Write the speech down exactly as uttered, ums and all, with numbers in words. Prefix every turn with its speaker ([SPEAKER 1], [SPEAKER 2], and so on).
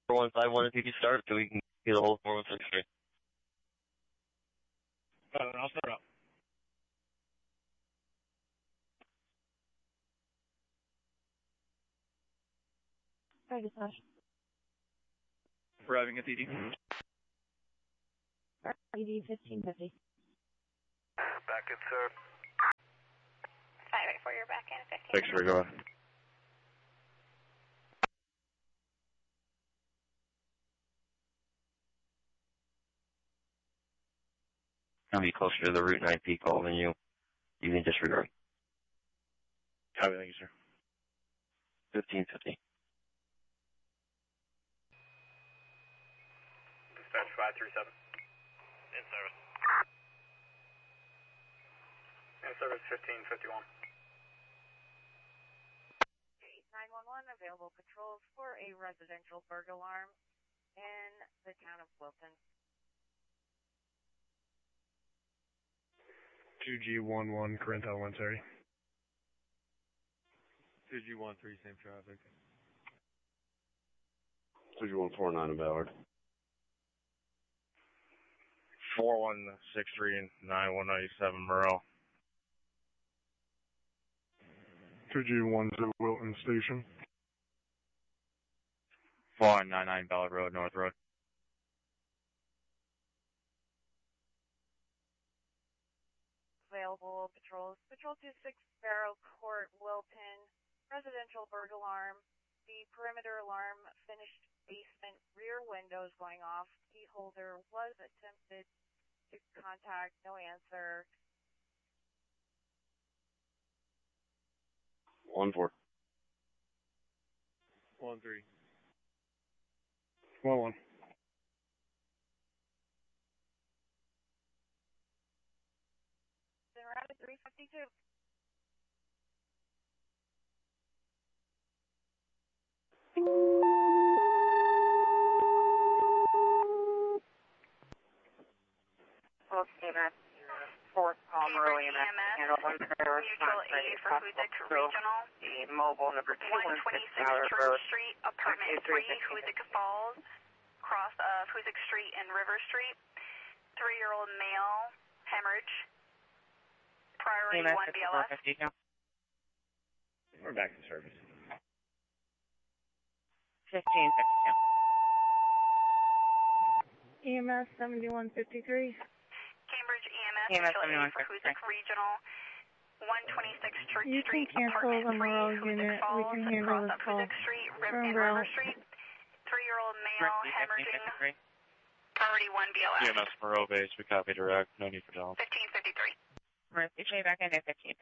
[SPEAKER 1] four one five one if you can start so we can get the whole four one six three.
[SPEAKER 2] Uh, I'll start up.
[SPEAKER 3] Hi, dispatch.
[SPEAKER 2] Arriving at E D.
[SPEAKER 3] E D fifteen fifty.
[SPEAKER 4] Back in, sir.
[SPEAKER 5] five eight four, you're back in fifteen.
[SPEAKER 4] Thanks for going.
[SPEAKER 1] I'll be closer to the Route nine P call than you. You can disregard.
[SPEAKER 4] Copy, thank you, sir.
[SPEAKER 1] fifteen fifty.
[SPEAKER 4] Dispatch five three seven. In service. In service fifteen fifty-one.
[SPEAKER 5] nine one one, available patrols for a residential burglar alarm in the town of Wilton.
[SPEAKER 2] two G one one, Corinthia, one thirty.
[SPEAKER 4] two G one three, same traffic. two G one four nine in Ballard. four one six three, nine one nine seven, Morel.
[SPEAKER 2] two G one zero, Wilton Station.
[SPEAKER 4] four one nine nine, Ballard Road, North Road.
[SPEAKER 5] Available patrols. Patrol two six, Barrow Court, Wilton. Residential burglar alarm. The perimeter alarm finished basement rear windows going off. Key holder was attempted to contact. No answer.
[SPEAKER 4] one four.
[SPEAKER 2] one three. one one.
[SPEAKER 5] Then route three fifty-two.
[SPEAKER 6] Okay, that's fourth Palmer E M S, handle one zero
[SPEAKER 5] Mutual aid for Huzik Regional.
[SPEAKER 6] The mobile number two
[SPEAKER 5] one
[SPEAKER 6] one six
[SPEAKER 5] twenty-six
[SPEAKER 6] Ballard
[SPEAKER 5] Church
[SPEAKER 6] Road.
[SPEAKER 5] Street, apartment three, Huzik Falls, cross of Huzik Street and River Street. Three-year-old male, hemorrhage. Priority one B L S.
[SPEAKER 4] We're back in service.
[SPEAKER 6] fifteen fifty-two.
[SPEAKER 3] E M S seventy-one fifty-three.
[SPEAKER 5] Cambridge E M S,
[SPEAKER 6] E M S
[SPEAKER 5] mutual aid for
[SPEAKER 6] seventy-one fifty-three.
[SPEAKER 5] Huzik Regional. one twenty-six Church
[SPEAKER 3] You can
[SPEAKER 5] Street,
[SPEAKER 3] cancel
[SPEAKER 5] apartment
[SPEAKER 3] the
[SPEAKER 5] three,
[SPEAKER 3] Morel
[SPEAKER 5] Huzik
[SPEAKER 3] unit. We
[SPEAKER 5] Falls,
[SPEAKER 3] can handle
[SPEAKER 5] cross
[SPEAKER 3] this
[SPEAKER 5] up
[SPEAKER 3] call.
[SPEAKER 5] Huzik Street Riv
[SPEAKER 3] From
[SPEAKER 5] and
[SPEAKER 3] Brown.
[SPEAKER 5] River Street. Three-year-old male, hemorrhaging. Priority one B L S.
[SPEAKER 4] E M S Moreau base, we copy direct, no need for dial.
[SPEAKER 5] fifteen fifty-three.
[SPEAKER 6] Mercy, back in at fifteen.